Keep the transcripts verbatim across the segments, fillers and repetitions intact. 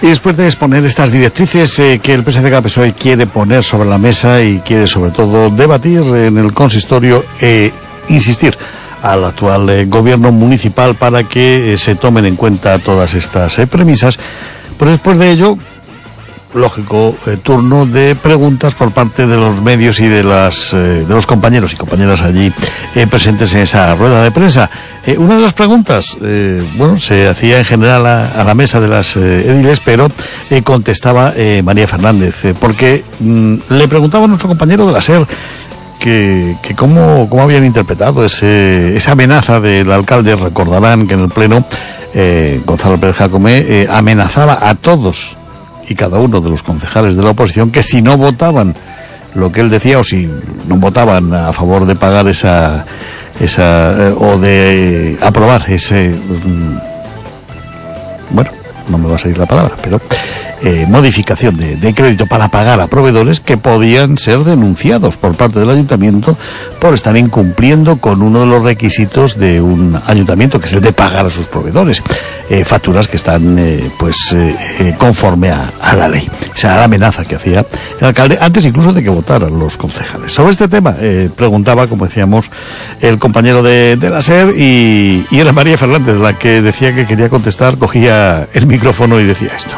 Y después de exponer estas directrices eh, que el P S D G P S O E quiere poner sobre la mesa y quiere sobre todo debatir en el consistorio, eh, insistir al actual eh, gobierno municipal para que eh, se tomen en cuenta todas estas eh, premisas, pues después de ello, lógico eh, turno de preguntas por parte de los medios y de las eh, de los compañeros y compañeras allí eh, presentes en esa rueda de prensa. Eh, una de las preguntas, eh, bueno, se hacía en general a, a la mesa de las eh, ediles, pero eh, contestaba eh, María Fernández, eh, porque mm, le preguntaba a nuestro compañero de la SER que, que cómo, cómo habían interpretado ese, esa amenaza del alcalde. Recordarán que en el pleno eh, Gonzalo Pérez Jácome eh, amenazaba a todos y cada uno de los concejales de la oposición que si no votaban lo que él decía, o si no votaban a favor de pagar esa esa eh, o de eh, aprobar ese mm, bueno, no me va a salir la palabra, pero eh, modificación de, de crédito para pagar a proveedores, que podían ser denunciados por parte del ayuntamiento por estar incumpliendo con uno de los requisitos de un ayuntamiento, que es el de pagar a sus proveedores eh, facturas que están eh, pues eh, eh, conforme a, a la ley. O sea, la amenaza que hacía el alcalde antes incluso de que votaran los concejales. Sobre este tema eh, preguntaba, como decíamos, el compañero de, de la SER, y, y era María Fernández la que decía que quería contestar, cogía el micrófono y decía esto.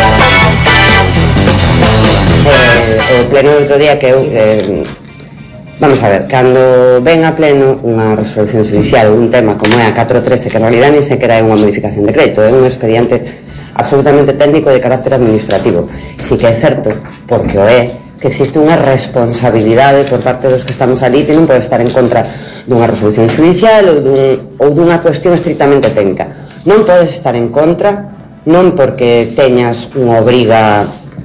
Eh, o pleno do outro día que eu eh, vamos a ver, cando ven a pleno unha resolución judicial ou un tema como é a catro trece, que en realidad ni sequera é unha modificación de crédito, é un expediente absolutamente técnico de carácter administrativo. Si que é certo, porque o é, que existe unha responsabilidade por parte dos que estamos ali, que non pode estar en contra dunha resolución judicial ou, dun, ou dunha cuestión estrictamente técnica. Non podes estar en contra, non porque teñas unha obriga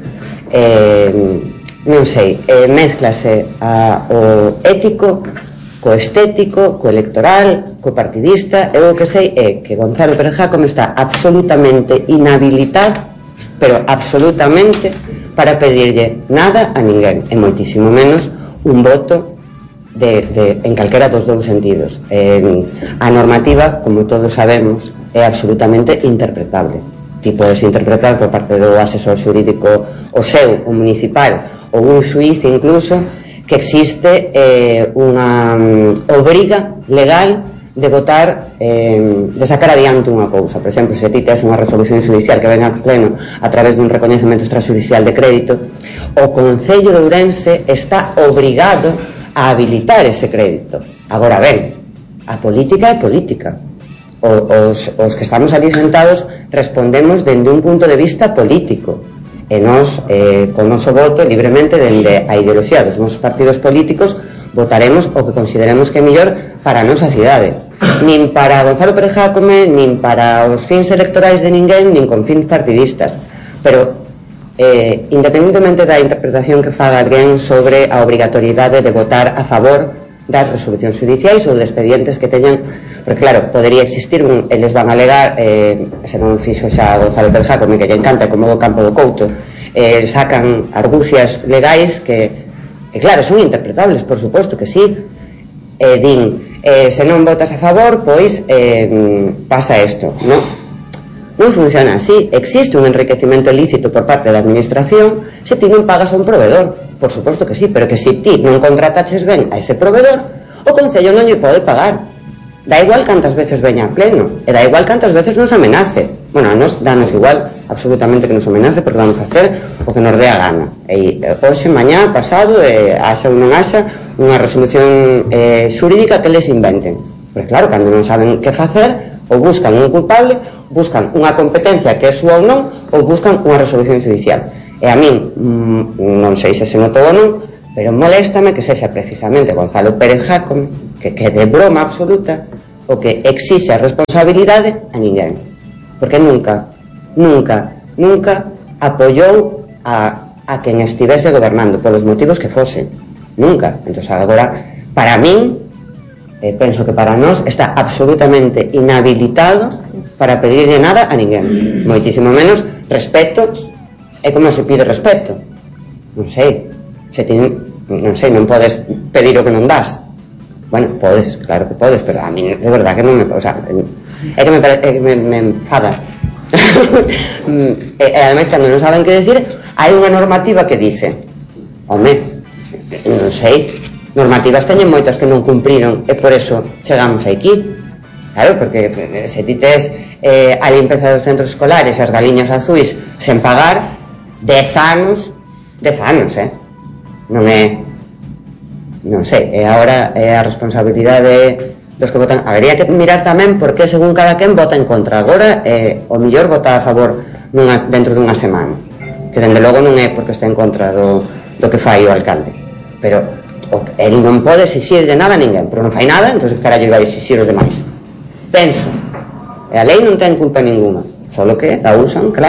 eh, non sei, eh, mezclase a, o ético co estético, co electoral, co partidista. Eu o que sei é que Gonzalo Pérez Jácome está absolutamente inhabilitado, pero absolutamente, para pedirlle nada a ninguén, e moitísimo menos un voto de, de, en calquera dos dous sentidos. Eh, a normativa, como todos sabemos, é absolutamente interpretable. Ti podes interpretar por parte do asesor xurídico o seu, o municipal, ou un xuíz incluso, que existe eh, unha um, obriga legal de votar, eh, de sacar adiante unha cousa. Por exemplo, se ti tes unha resolución judicial que ven a pleno a través dun recoñecemento extrajudicial de crédito, o Concello de Ourense está obrigado a habilitar ese crédito. Agora ben, a política é política. Os, os que estamos ali sentados respondemos dende un punto de vista político, e nos, eh, con noso voto libremente dende a ideoloxía dos nosos partidos políticos votaremos o que consideremos que é mellor para a nosa cidade, nin para Gonzalo Pérez Jácome, nin para os fins electorais de ninguén, nin con fins partidistas. Pero eh, independentemente da interpretación que faga alguén sobre a obrigatoriedade de votar a favor das resolucións judiciais ou de expedientes que teñan, porque claro, podería existir un, eles van a alegar, eh, se non fixo xa Gonzalo Pérez Jácome, que lle encanta como do Campo do Couto, eh, sacan argucias legais que, que claro, son interpretables, por suposto que sí, eh, din, eh, se non votas a favor, pois eh, pasa isto, non? Non funciona así. Existe un enriquecimento ilícito por parte da administración se ti non pagas a un proveedor. Por suposto que sí, pero que se ti non contrataches ben a ese proveedor, o Concello non lle pode pagar. Da igual cantas veces veña a pleno, e da igual cantas veces nos amenace. Bueno, a nos danos igual absolutamente que nos amenace, porque vamos a facer o que nos dé a gana. E hoxe, mañá, pasado, e haxa ou non haxa unha resolución eh, xurídica que les inventen. Porque claro, cando non saben que facer, ou buscan un culpable, buscan unha competencia que é súa ou non, ou buscan unha resolución judicial. E a min, mmm, non sei se se notou ou non, pero moléstame que sexa precisamente Gonzalo Pérez Jácome, que, que de broma absoluta, o que exixe a responsabilidade a ninguén. Porque nunca, nunca, nunca apoiou a, a quen estivese gobernando, polos motivos que fose. Nunca. Entón, agora, para min, eh, penso que para nós está absolutamente inhabilitado para pedirle nada a ninguén. Moitísimo menos respeto. É como se pide respeto. Non sei. Se ti, non sei, non podes pedir o que non das. Bueno, podes, claro que podes, pero a mí de verdad que non me, o sea, é que me, é que me, me enfada. e, e ademais cando non saben que decir, hai unha normativa que dice, home, non sei, normativas teñen moitas que non cumpriron e por eso chegamos aquí. Claro, porque se ti tes eh, a limpeza dos centros escolares e as galiñas azuis sen pagar dez anos, dez anos, eh? Non é, non sei, e agora é a responsabilidade dos que votan. Habería que mirar tamén porque según cada quen vota en contra. Agora eh, o millor vota a favor nunha, dentro dunha semana, que dende logo non é porque está en contra do, do que fai o alcalde, pero o, el non pode exixirlle nada a ninguén, pero non fai nada, entón carallo vai exixir os demais. Penso, e a lei non ten culpa ninguna, só que a usan, claro.